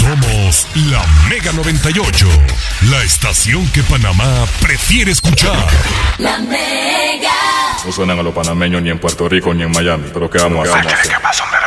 Somos la Mega 98, la estación que Panamá prefiere escuchar. La Mega. No suenan a los panameños ni en Puerto Rico ni en Miami, pero ¿qué vamos a hacer? ¿Qué pasa, hombre?